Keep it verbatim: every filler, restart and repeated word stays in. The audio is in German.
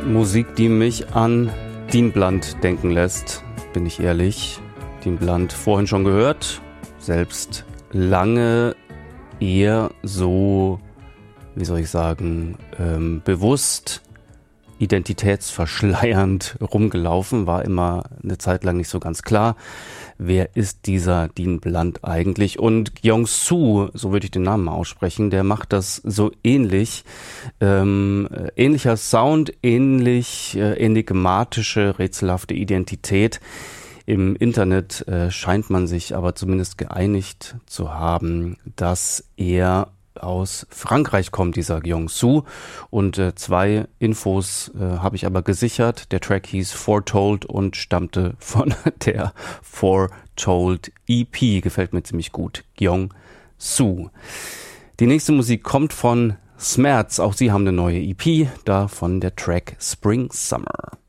Musik, die mich an Dean Blunt denken lässt, bin ich ehrlich. Dean Blunt vorhin schon gehört, selbst lange eher so, wie soll ich sagen, ähm, bewusst identitätsverschleiernd rumgelaufen, war immer eine Zeit lang nicht so ganz klar, wer ist dieser Dean Blunt eigentlich? Und Kyung-Soo, so würde ich den Namen mal aussprechen, der macht das so ähnlich, ähm, ähnlicher Sound, ähnlich äh, enigmatische, rätselhafte Identität. Im Internet äh, scheint man sich aber zumindest geeinigt zu haben, dass er aus Frankreich kommt, dieser Kyung-Soo. Und äh, zwei Infos äh, habe ich aber gesichert. Der Track hieß Foretold und stammte von der Foretold E P. Gefällt mir ziemlich gut. Kyung-Soo. Die nächste Musik kommt von Smerz. Auch sie haben eine neue E P. Davon der Track Spring Summer.